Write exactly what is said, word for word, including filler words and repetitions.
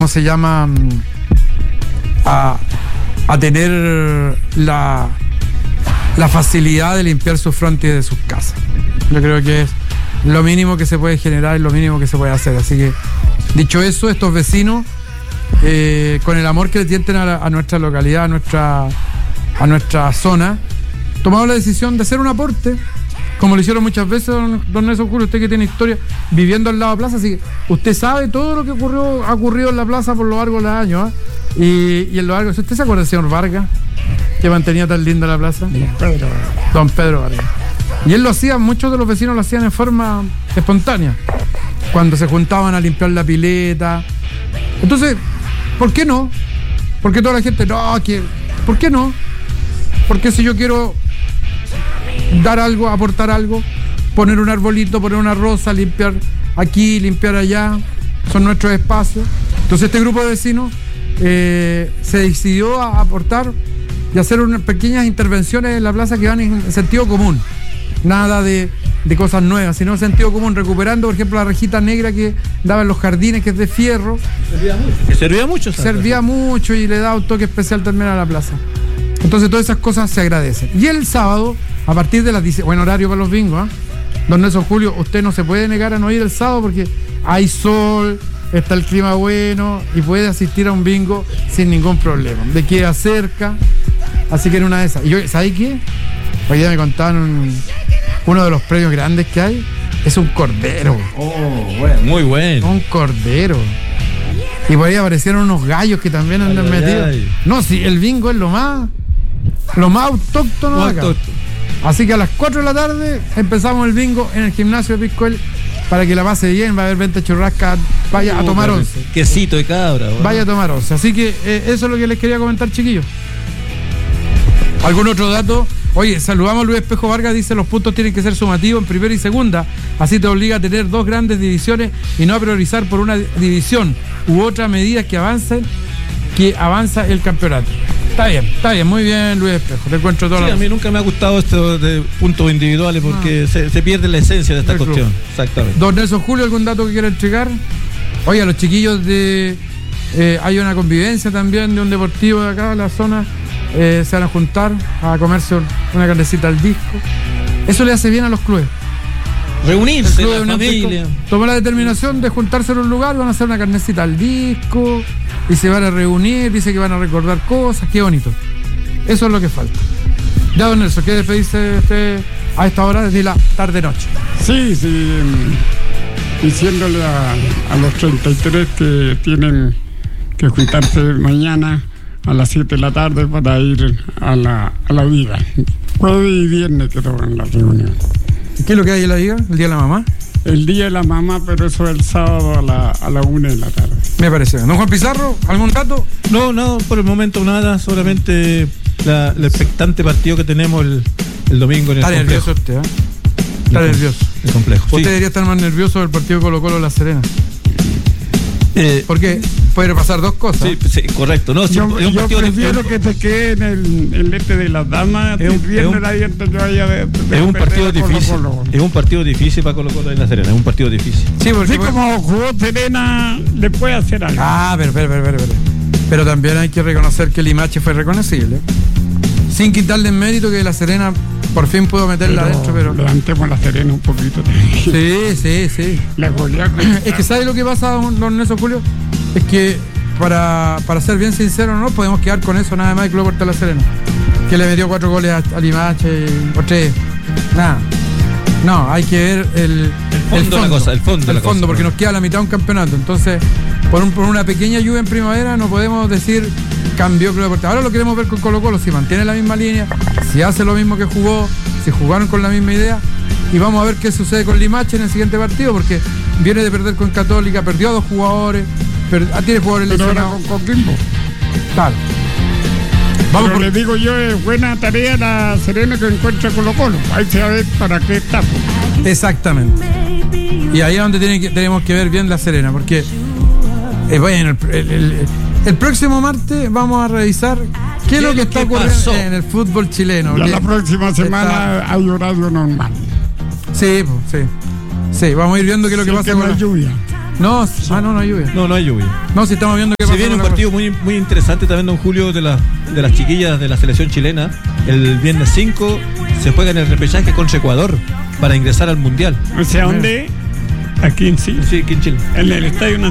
¿cómo se llama? A, a tener la, la facilidad de limpiar sus frontis de sus casas. Yo creo que es lo mínimo que se puede generar y lo mínimo que se puede hacer. Así que, dicho eso, estos vecinos, eh, con el amor que le tienen a, la, a nuestra localidad, a nuestra, a nuestra zona, tomaron la decisión de hacer un aporte, como lo hicieron muchas veces, don, don Nelson Julio, usted que tiene historia viviendo al lado de la plaza, así que usted sabe todo lo que ocurrió, ha ocurrido en la plaza por lo largo de los años, ¿eh? y, y en lo largo, ¿usted se acuerda del señor Vargas, que mantenía tan linda la plaza? Don Pedro. Don Pedro Vargas. Y él lo hacía, muchos de los vecinos lo hacían en forma espontánea, cuando se juntaban a limpiar la pileta. Entonces, ¿por qué no? Porque toda la gente, no, que, ¿por qué no? Porque si yo quiero dar algo, aportar algo, poner un arbolito, poner una rosa, limpiar aquí, limpiar allá, son nuestros espacios. Entonces este grupo de vecinos eh, se decidió a aportar y hacer unas pequeñas intervenciones en la plaza que van en sentido común. Nada de, de cosas nuevas, sino en sentido común, recuperando, por ejemplo, la rejita negra que daba en los jardines, que es de fierro. Servía mucho. Que servía mucho. Servía mucho y le da un toque especial también a la plaza. Entonces todas esas cosas se agradecen. Y el sábado, a partir de las diez, buen horario para los bingos, ¿eh? Don Nelson Julio, usted no se puede negar a no ir el sábado porque hay sol, está el clima bueno y puede asistir a un bingo sin ningún problema. Le queda cerca, así que en una de esas. Y yo, ¿sabes qué? Hoy día me contaron un, uno de los premios grandes que hay, es un cordero. Oh, bueno, muy bueno. Un cordero. Y por ahí aparecieron unos gallos que también andan ay, metidos. Ay. No, si el bingo es lo más, lo más autóctono de acá. Autóctono. Así que a las cuatro de la tarde empezamos el bingo en el gimnasio de Piscoel para que la pase bien. Va a haber venta churrasca, vaya uh, a tomar once. Quesito de cabra. Bueno. Vaya a tomar once. Así que eh, eso es lo que les quería comentar, chiquillos. ¿Algún otro dato? Oye, saludamos a Luis Espejo Vargas, dice los puntos tienen que ser sumativos en primera y segunda, así te obliga a tener dos grandes divisiones y no a priorizar por una división u otra medida que avancen, que avanza el campeonato. Está bien, está bien, muy bien Luis Espejo, te encuentro todo. Sí, a mí nunca me ha gustado esto de puntos individuales porque ah. se, se pierde la esencia de esta el cuestión. Club. Exactamente. Don Nelson Julio, ¿algún dato que quiera entregar? Oye, a los chiquillos de... Eh, hay una convivencia también de un deportivo de acá, en la zona. Eh, se van a juntar a comerse una carnecita al disco. Eso le hace bien a los clubes. Reunirse, la familia. Tomó la determinación de juntarse en un lugar, van a hacer una carnecita al disco y se van a reunir, dice que van a recordar cosas, qué bonito. Eso es lo que falta. Ya, don Nelson, ¿qué despedirse usted a esta hora desde la tarde-noche? Sí, sí, diciéndole a, a los treinta y tres que tienen que juntarse mañana a las siete de la tarde para ir a la, a la viga. Jueves y viernes creo en la reunión. ¿Qué es lo que hay en la viga? ¿El día de la mamá? El día de la mamá, pero eso es el sábado a la, a la una de la tarde. Me parece. ¿Don Juan Pizarro, algún dato? No, no, por el momento nada, solamente la, el expectante partido que tenemos el, el domingo en el Está complejo. nervioso usted, ¿eh? Está el, nervioso. El complejo. Usted sí. debería estar más nervioso del partido Colo-Colo La Serena. Eh, Porque puede pasar dos cosas. Sí, sí, correcto. No, yo es un yo partido prefiero de, que te quede en el, el este de las damas. Es un, es un, la dieta, yo vaya de, de es un partido difícil. Colo -Colo. Es un partido difícil para Colo Colo en La Serena. Es un partido difícil. Sí, porque sí, como jugó Serena, le puede hacer algo. Ah, pero, pero, pero, pero, pero. Pero también hay que reconocer que el Limache fue reconocible. Sin quitarle en mérito que La Serena por fin pudo meterla pero adentro, pero. Levantemos La Serena un poquito. Sí, sí, sí. La goleada. Es que ¿sabe lo que pasa, don Nelson Julio? Es que para, para ser bien sincero, no podemos quedar con eso nada más que Club Puerto La Serena, que le metió cuatro goles a, a Limache o tres. Nada. No, hay que ver el, el, fondo, el fondo, la cosa, el fondo, el la fondo cosa, porque ¿no? Nos queda la mitad de un campeonato. Entonces, por, un, por una pequeña lluvia en primavera no podemos decir cambió Club Deportivo. Ahora lo queremos ver con Colo Colo, si mantiene la misma línea, si hace lo mismo que jugó, si jugaron con la misma idea. Y vamos a ver qué sucede con Limache en el siguiente partido, porque viene de perder con Católica, perdió a dos jugadores, per, tiene jugadores lesionados. Con Coquimbo. Claro. Vamos Pero por... le digo yo, es buena tarea La Serena que encuentra Colo Colo. Hay que saber para qué está. Exactamente. Y ahí es donde tiene que, tenemos que ver bien La Serena, porque eh, bueno, el, el, el, el próximo martes vamos a revisar qué es lo que está ocurriendo en el fútbol chileno. Ya la próxima semana está... hay horario normal. Sí, sí. Sí, vamos a ir viendo qué es lo que sí, pasa que con la lluvia. No, ah, no, no hay lluvia. No, no hay lluvia. No, si estamos viendo que Se viene un partido muy, muy interesante también, don Julio, de, la, de las chiquillas de la selección chilena. El viernes cinco se juega en el repechaje contra Ecuador para ingresar al Mundial. O sea, ¿dónde? Aquí en sí. Sí, aquí en Chile. En el Estadio